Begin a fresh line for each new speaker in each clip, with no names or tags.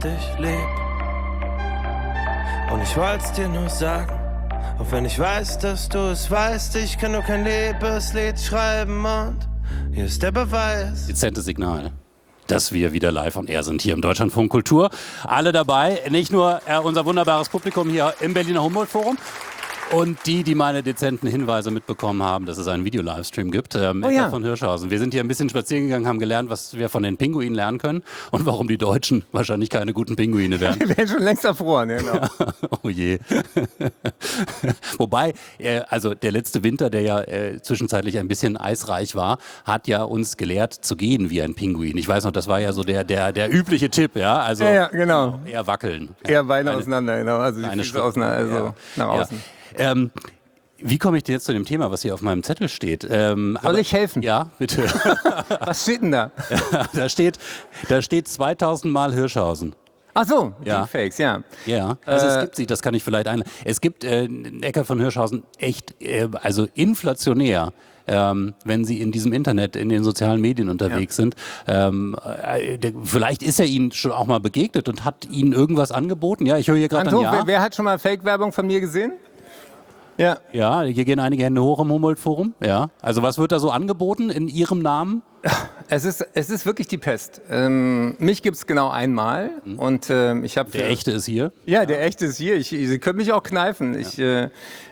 dich lieb. Und ich wollt's dir nur sagen, auch wenn ich weiß, dass du es weißt, ich kann nur kein Liebeslied schreiben und hier ist der Beweis.
Dezentes Signal, dass wir wieder live on air sind hier im Deutschlandfunk Kultur. Alle dabei, nicht nur unser wunderbares Publikum hier im Berliner Humboldt-Forum und die meine dezenten Hinweise mitbekommen haben, dass es einen Video-Livestream gibt. Ecker von Hirschhausen. Wir sind hier ein bisschen spazieren gegangen, haben gelernt, was wir von den Pinguinen lernen können und warum die Deutschen wahrscheinlich keine guten Pinguine wären.
Die werden schon längst erfroren, genau.
Oh je. Wobei, also der letzte Winter, der ja zwischenzeitlich ein bisschen eisreich war, hat ja uns gelehrt zu gehen wie ein Pinguin. Ich weiß noch, das war ja so der übliche Tipp, ja. Also
ja, genau.
Eher wackeln.
Eher Beine auseinander, genau. Also die Füße auseinander, also nach außen.
Ja. Wie komme ich denn jetzt zu dem Thema, was hier auf meinem Zettel steht?
Soll ich helfen?
Ja, bitte.
Was steht denn da?
Da steht 2000 Mal Hirschhausen.
Ach so,
ja.
Deepfakes, ja.
Ja, also es gibt sie, das kann ich vielleicht Es gibt Ecker von Hirschhausen echt, also inflationär. Wenn sie in diesem Internet, in den sozialen Medien unterwegs sind. Vielleicht ist er Ihnen schon auch mal begegnet und hat Ihnen irgendwas angeboten. Ja, ich höre hier gerade ein Ja.
Wer hat schon mal Fake-Werbung von mir gesehen? Ja.
Ja, hier gehen einige Hände hoch im Humboldt-Forum. Ja. Also was wird da so angeboten in Ihrem Namen?
Es ist wirklich die Pest. Mich gibt es genau einmal. Und, ich hab
der Echte ist hier?
Ja, der Echte ist hier. Sie können mich auch kneifen. Ja.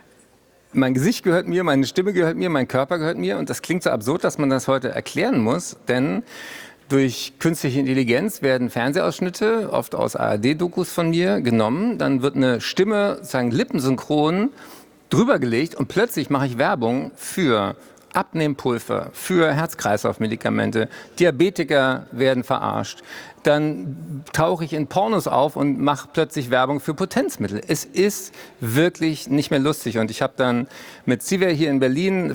Mein Gesicht gehört mir, meine Stimme gehört mir, mein Körper gehört mir. Und das klingt so absurd, dass man das heute erklären muss. Denn durch künstliche Intelligenz werden Fernsehausschnitte, oft aus ARD-Dokus von mir, genommen. Dann wird eine Stimme, sozusagen lippensynchron, drüber gelegt und plötzlich mache ich Werbung für Abnehmpulver, für Herz-Kreislauf-Medikamente. Diabetiker werden verarscht. Dann tauche ich in Pornos auf und mache plötzlich Werbung für Potenzmittel. Es ist wirklich nicht mehr lustig. Und ich habe dann mit CIVER hier in Berlin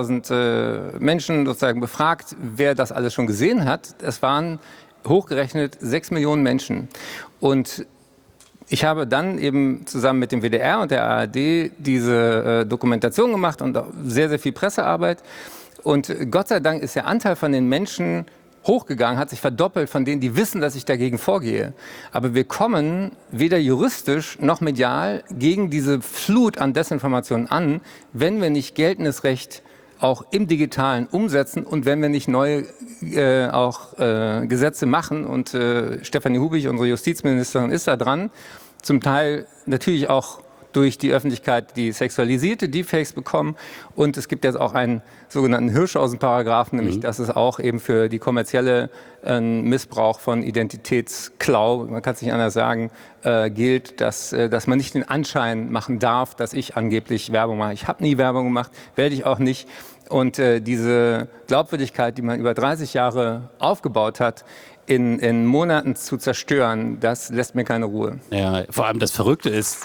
5000 Menschen sozusagen befragt, wer das alles schon gesehen hat. Es waren hochgerechnet 6 Millionen Menschen. Und ich habe dann eben zusammen mit dem WDR und der ARD diese Dokumentation gemacht und auch sehr, sehr viel Pressearbeit. Und Gott sei Dank ist der Anteil von den Menschen hochgegangen, hat sich verdoppelt von denen, die wissen, dass ich dagegen vorgehe. Aber wir kommen weder juristisch noch medial gegen diese Flut an Desinformationen an, wenn wir nicht geltendes Recht auch im Digitalen umsetzen und wenn wir nicht neue Gesetze machen. Und Stefanie Hubig, unsere Justizministerin, ist da dran. Zum Teil natürlich auch durch die Öffentlichkeit, die sexualisierte Deepfakes bekommen. Und es gibt jetzt auch einen sogenannten Hirschhausen-Paragraphen, nämlich dass es auch eben für die kommerzielle Missbrauch von Identitätsklau, man kann es nicht anders sagen, gilt, dass man nicht den Anschein machen darf, dass ich angeblich Werbung mache. Ich habe nie Werbung gemacht, werde ich auch nicht. Und diese Glaubwürdigkeit, die man über 30 Jahre aufgebaut hat, in Monaten zu zerstören, das lässt mir keine Ruhe.
Ja, vor allem das Verrückte ist,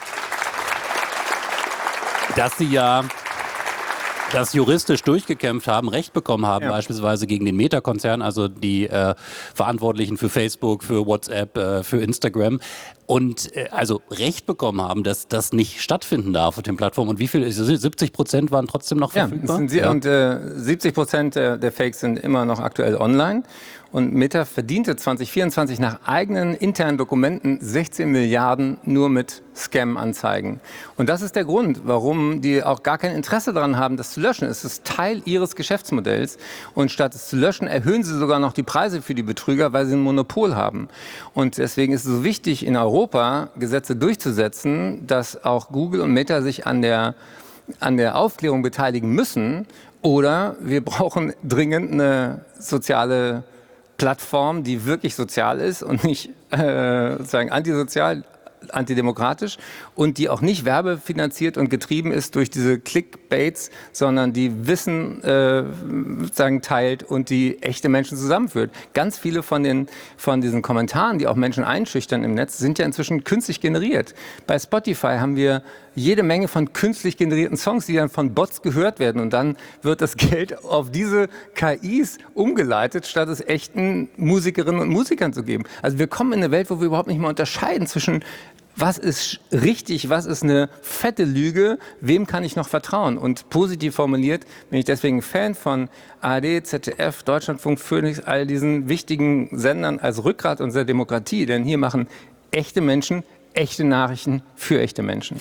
dass Sie ja das juristisch durchgekämpft haben, Recht bekommen haben, beispielsweise gegen den Meta-Konzern, also die Verantwortlichen für Facebook, für WhatsApp, für Instagram. Und also Recht bekommen haben, dass das nicht stattfinden darf auf den Plattformen. Und wie viel? 70% waren trotzdem noch verfügbar?
Ja, und 70% der Fakes sind immer noch aktuell online. Und Meta verdiente 2024 nach eigenen internen Dokumenten 16 Milliarden nur mit Scam-Anzeigen. Und das ist der Grund, warum die auch gar kein Interesse daran haben, das zu löschen. Es ist Teil ihres Geschäftsmodells. Und statt es zu löschen, erhöhen sie sogar noch die Preise für die Betrüger, weil sie ein Monopol haben. Und deswegen ist es so wichtig, in Europa Gesetze durchzusetzen, dass auch Google und Meta sich an der Aufklärung beteiligen müssen. Oder wir brauchen dringend eine soziale Plattform, die wirklich sozial ist und nicht sozusagen antisozial, antidemokratisch und die auch nicht werbefinanziert und getrieben ist durch diese Clickbaits, sondern die Wissen sozusagen teilt und die echte Menschen zusammenführt. Ganz viele von diesen Kommentaren, die auch Menschen einschüchtern im Netz, sind ja inzwischen künstlich generiert. Bei Spotify haben wir jede Menge von künstlich generierten Songs, die dann von Bots gehört werden und dann wird das Geld auf diese KIs umgeleitet, statt es echten Musikerinnen und Musikern zu geben. Also wir kommen in eine Welt, wo wir überhaupt nicht mehr unterscheiden zwischen was ist richtig, was ist eine fette Lüge, wem kann ich noch vertrauen? Und positiv formuliert bin ich deswegen Fan von ARD, ZDF, Deutschlandfunk, Phoenix, all diesen wichtigen Sendern als Rückgrat unserer Demokratie, denn hier machen Echte Menschen, echte Nachrichten für echte Menschen.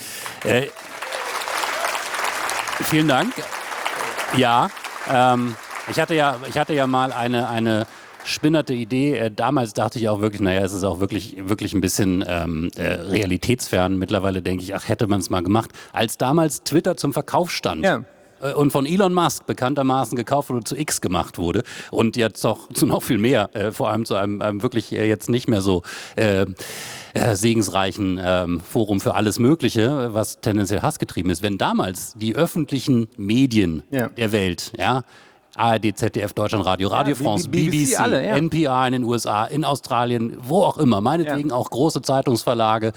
Vielen Dank. Ja, ich hatte ja mal eine spinnerte Idee. Damals dachte ich auch wirklich, naja, es ist auch wirklich ein bisschen realitätsfern. Mittlerweile denke ich, ach, hätte man es mal gemacht. Als damals Twitter zum Verkauf stand. Ja. Und von Elon Musk bekanntermaßen gekauft wurde, zu X gemacht wurde und jetzt auch zu noch viel mehr, vor allem zu einem wirklich jetzt nicht mehr so segensreichen Forum für alles Mögliche, was tendenziell hassgetrieben ist. Wenn damals die öffentlichen Medien der Welt, ARD, ZDF, Deutschlandradio, Radio France, BBC, alle, NPR in den USA, in Australien, wo auch immer, meinetwegen auch große Zeitungsverlage,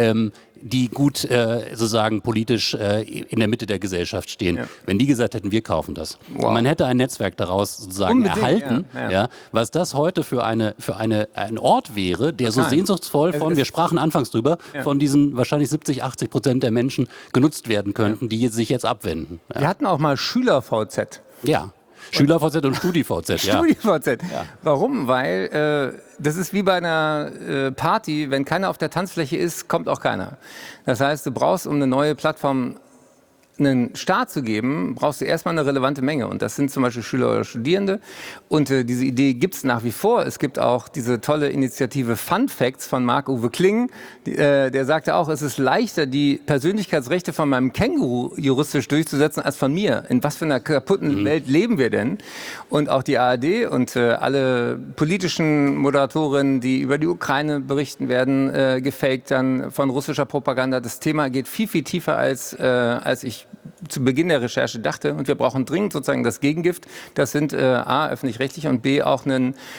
die gut sozusagen politisch in der Mitte der Gesellschaft stehen. Wenn die gesagt hätten, wir kaufen das. Wow. Man hätte ein Netzwerk daraus sozusagen erhalten, was das heute für ein Ort wäre, der so sehnsuchtsvoll wir sprachen anfangs drüber, von diesen wahrscheinlich 70-80% der Menschen genutzt werden könnten, die sich jetzt abwenden.
Wir hatten auch mal Schüler-VZ.
Ja. Schüler-VZ und Studi-VZ,
Studi-VZ. Ja. Warum? Weil das ist wie bei einer Party, wenn keiner auf der Tanzfläche ist, kommt auch keiner. Das heißt, du brauchst, um eine neue Plattform einen Start zu geben, brauchst du erstmal eine relevante Menge. Und das sind zum Beispiel Schüler oder Studierende. Und diese Idee gibt es nach wie vor. Es gibt auch diese tolle Initiative Fun Facts von Marc-Uwe Kling. Der sagte auch, es ist leichter, die Persönlichkeitsrechte von meinem Känguru juristisch durchzusetzen, als von mir. In was für einer kaputten Welt leben wir denn? Und auch die ARD und alle politischen Moderatorinnen, die über die Ukraine berichten, werden gefaked dann von russischer Propaganda. Das Thema geht viel, viel tiefer als ich zu Beginn der Recherche dachte. Und wir brauchen dringend sozusagen das Gegengift. Das sind A, öffentlich-rechtlich und B, auch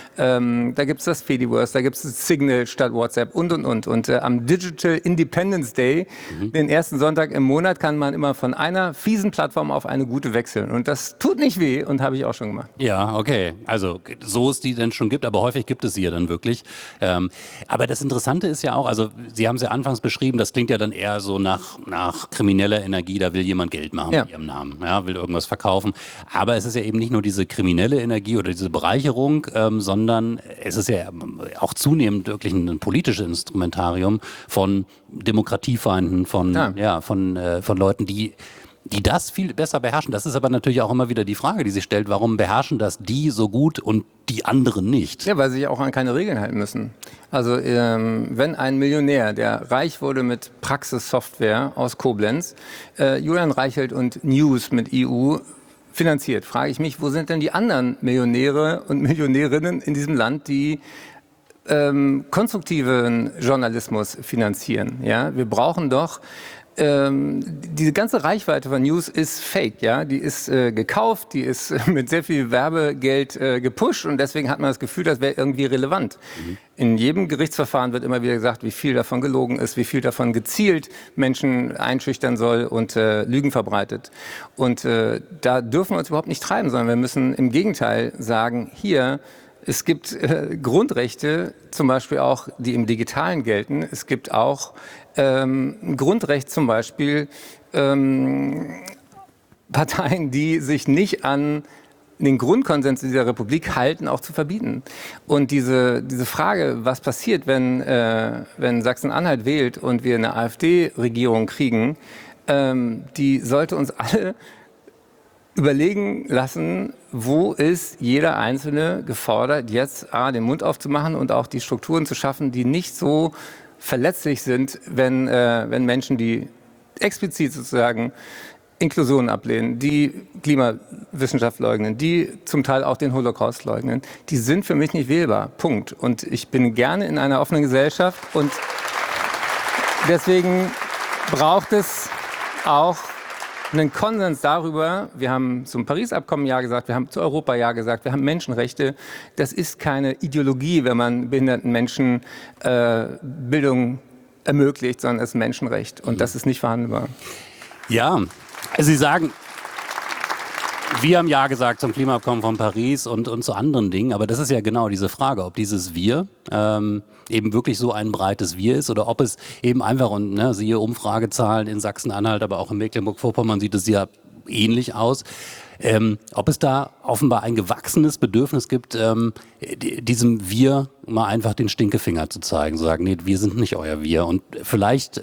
da gibt es das Fediverse, da gibt es Signal statt WhatsApp und. Und am Digital Independence Day, den ersten Sonntag im Monat, kann man immer von einer fiesen Plattform auf eine gute wechseln. Und das tut nicht weh und habe ich auch schon gemacht.
Ja, okay. Also so es die denn schon gibt, aber häufig gibt es sie ja dann wirklich. Aber das Interessante ist ja auch, also Sie haben es ja anfangs beschrieben, das klingt ja dann eher so nach krimineller Energie, da will jemand Geld machen mit ihrem Namen, will irgendwas verkaufen. Aber es ist ja eben nicht nur diese kriminelle Energie oder diese Bereicherung, sondern es ist ja auch zunehmend wirklich ein politisches Instrumentarium von Demokratiefeinden, von Leuten, die das viel besser beherrschen. Das ist aber natürlich auch immer wieder die Frage, die sich stellt, warum beherrschen das die so gut und die anderen nicht?
Ja, weil sie sich auch an keine Regeln halten müssen. Also wenn ein Millionär, der reich wurde mit Praxissoftware aus Koblenz, Julian Reichelt und News mit EU finanziert, frage ich mich, wo sind denn die anderen Millionäre und Millionärinnen in diesem Land, die konstruktiven Journalismus finanzieren? Ja? Wir brauchen doch diese ganze Reichweite von News ist fake, ja, die ist gekauft, die ist mit sehr viel Werbegeld gepusht und deswegen hat man das Gefühl, das wäre irgendwie relevant. In jedem Gerichtsverfahren wird immer wieder gesagt, wie viel davon gelogen ist, wie viel davon gezielt Menschen einschüchtern soll und Lügen verbreitet. Und da dürfen wir uns überhaupt nicht treiben, sondern wir müssen im Gegenteil sagen, hier, es gibt Grundrechte, zum Beispiel auch, die im Digitalen gelten. Es gibt auch Grundrecht, zum Beispiel Parteien, die sich nicht an den Grundkonsens dieser Republik halten, auch zu verbieten. Und diese Frage, was passiert, wenn Sachsen-Anhalt wählt und wir eine AfD-Regierung kriegen, die sollte uns alle überlegen lassen, wo ist jeder Einzelne gefordert, jetzt den Mund aufzumachen und auch die Strukturen zu schaffen, die nicht so verletzlich sind, wenn Menschen, die explizit sozusagen Inklusion ablehnen, die Klimawissenschaft leugnen, die zum Teil auch den Holocaust leugnen, die sind für mich nicht wählbar. Punkt. Und ich bin gerne in einer offenen Gesellschaft und deswegen braucht es auch einen Konsens darüber, wir haben zum Paris-Abkommen Ja gesagt, wir haben zu Europa Ja gesagt, wir haben Menschenrechte. Das ist keine Ideologie, wenn man behinderten Menschen Bildung ermöglicht, sondern es ist Menschenrecht. Und das ist nicht verhandelbar.
Ja, Sie sagen, wir haben Ja gesagt zum Klimaabkommen von Paris und zu anderen Dingen, aber das ist ja genau diese Frage, ob dieses Wir eben wirklich so ein breites Wir ist oder ob es eben einfach, und siehe Umfragezahlen in Sachsen-Anhalt, aber auch in Mecklenburg-Vorpommern sieht es ja ähnlich aus, ob es da offenbar ein gewachsenes Bedürfnis gibt, diesem Wir mal einfach den Stinkefinger zu zeigen, zu sagen, nee, wir sind nicht euer Wir. Und vielleicht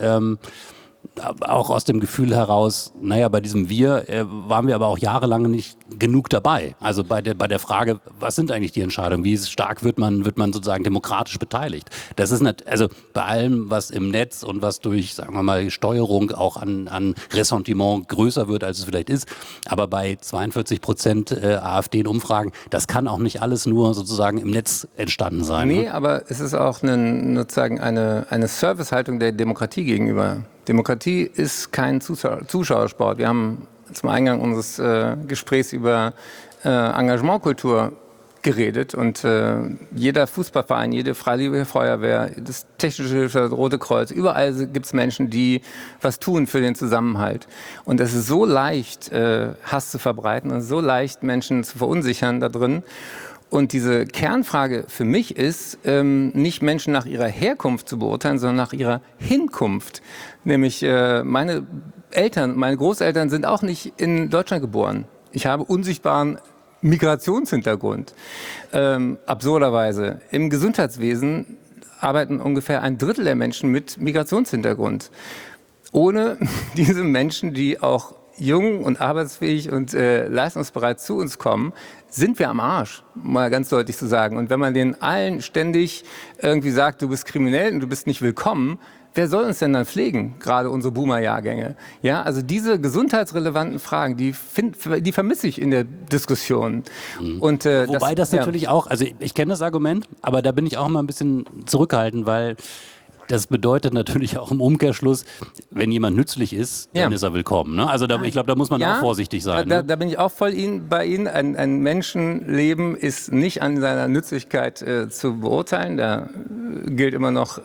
auch aus dem Gefühl heraus, naja, bei diesem Wir waren wir aber auch jahrelang nicht genug dabei. Also bei der Frage, was sind eigentlich die Entscheidungen? Wie stark wird man sozusagen demokratisch beteiligt? Das ist nicht, also bei allem, was im Netz und was durch, sagen wir mal, Steuerung auch an Ressentiment größer wird, als es vielleicht ist. Aber bei 42% AfD in Umfragen, das kann auch nicht alles nur sozusagen im Netz entstanden sein.
Nee,
ne?
aber es ist auch sozusagen eine Servicehaltung der Demokratie gegenüber. Demokratie ist kein Zuschauersport. Wir haben zum Eingang unseres Gesprächs über Engagementkultur geredet und jeder Fußballverein, jede Freiwillige Feuerwehr, das Technische Hilfe, das Rote Kreuz, überall gibt es Menschen, die was tun für den Zusammenhalt. Und es ist so leicht, Hass zu verbreiten und so leicht, Menschen zu verunsichern da drin. Und diese Kernfrage für mich ist, nicht Menschen nach ihrer Herkunft zu beurteilen, sondern nach ihrer Hinkunft. Nämlich meine Großeltern sind auch nicht in Deutschland geboren. Ich habe unsichtbaren Migrationshintergrund. Absurderweise. Im Gesundheitswesen arbeiten ungefähr 1/3 der Menschen mit Migrationshintergrund. Ohne diese Menschen, die auch jung und arbeitsfähig und leistungsbereit zu uns kommen, sind wir am Arsch, mal ganz deutlich zu sagen. Und wenn man denen allen ständig irgendwie sagt, du bist kriminell und du bist nicht willkommen, wer soll uns denn dann pflegen? Gerade unsere Boomer-Jahrgänge. Ja, also diese gesundheitsrelevanten Fragen, die vermisse ich in der Diskussion. Und,
Wobei das natürlich auch, also ich kenne das Argument, aber da bin ich auch mal ein bisschen zurückhaltend, weil das bedeutet natürlich auch im Umkehrschluss, wenn jemand nützlich ist, dann ist er willkommen. Ne? Also ich glaube, da muss man auch vorsichtig sein.
Da bin ich auch voll bei Ihnen. Ein Menschenleben ist nicht an seiner Nützlichkeit zu beurteilen. Da gilt immer noch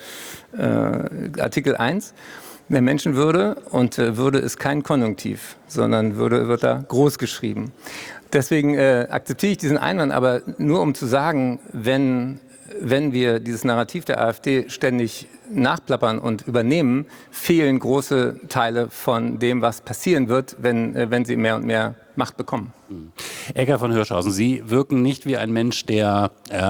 Artikel 1 der Menschenwürde. Und Würde ist kein Konjunktiv, sondern Würde wird da groß geschrieben. Deswegen akzeptiere ich diesen Einwand, aber nur um zu sagen, wenn wir dieses Narrativ der AfD ständig nachplappern und übernehmen, fehlen große Teile von dem, was passieren wird, wenn sie mehr und mehr Macht bekommen.
Egger von Hirschhausen, Sie wirken nicht wie ein Mensch, der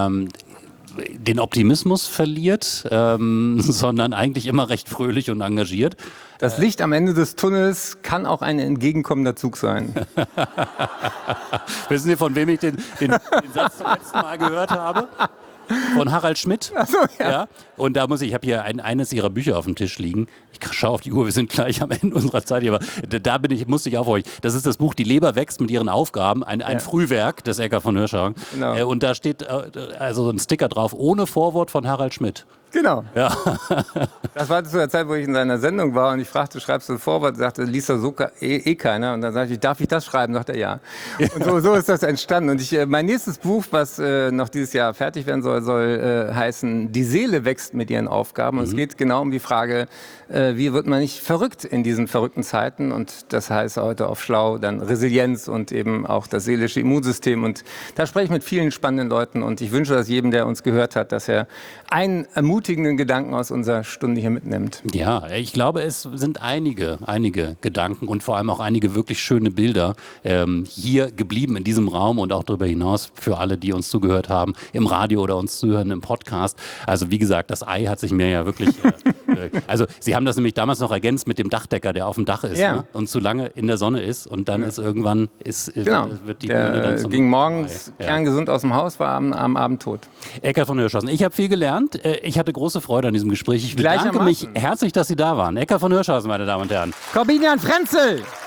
den Optimismus verliert, sondern eigentlich immer recht fröhlich und engagiert.
Das Licht am Ende des Tunnels kann auch ein entgegenkommender Zug sein.
Wissen Sie, von wem ich den Satz zum letzten Mal gehört habe? Von Harald Schmidt.
Ach so, ja.
Und da ich habe hier eines Ihrer Bücher auf dem Tisch liegen. Ich schaue auf die Uhr, wir sind gleich am Ende unserer Zeit hier, aber da musste ich aufhorchen. Das ist das Buch Die Leber wächst mit ihren Aufgaben, ein Frühwerk des Egger von Hirschhausen. Genau. Und da steht also ein Sticker drauf, ohne Vorwort von Harald Schmidt.
Genau.
Ja.
Das war zu der Zeit, wo ich in seiner Sendung war und ich fragte, schreibst du ein Vorwort? Sagte, liest das so keiner. Und dann sagte ich, darf ich das schreiben? Sagt er, ja. Und so ist das entstanden. Und mein nächstes Buch, was noch dieses Jahr fertig werden soll heißen, Die Seele wächst mit ihren Aufgaben. Und es geht genau um die Frage, wie wird man nicht verrückt in diesen verrückten Zeiten? Und das heißt heute auf schlau dann Resilienz und eben auch das seelische Immunsystem. Und da spreche ich mit vielen spannenden Leuten und ich wünsche das jedem, der uns gehört hat, dass er einen ermutigenden Gedanken aus unserer Stunde hier mitnimmt.
Ja, ich glaube, es sind einige Gedanken und vor allem auch einige wirklich schöne Bilder hier geblieben in diesem Raum und auch darüber hinaus für alle, die uns zugehört haben, im Radio oder uns zuhören im Podcast. Also wie gesagt, das Ei hat sich mir ja wirklich... also Sie haben das nämlich damals noch ergänzt mit dem Dachdecker, der auf dem Dach ist, ne? Und zu lange in der Sonne ist und dann ist irgendwann... wird die
der ging morgens kerngesund aus dem Haus, war am Abend tot.
Egger von Hirschhausen, ich habe viel gelernt. Ich hatte große Freude an diesem Gespräch. Ich bedanke mich herzlich, dass Sie da waren. Egger von Hirschhausen, meine Damen und Herren.
Corbinian Frenzel!